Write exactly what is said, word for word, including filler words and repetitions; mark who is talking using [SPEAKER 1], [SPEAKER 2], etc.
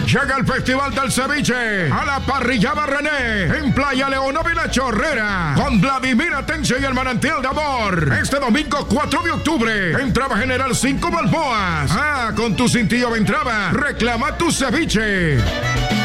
[SPEAKER 1] Llega el Festival del Ceviche a la Parrillada René en Playa Leonova y La Chorrera con Vladimir Atencio y el Manantial de Amor. Este domingo cuatro de octubre, entrada general cinco balboas. Ah, con tu cintillo de entrada, reclama tu ceviche.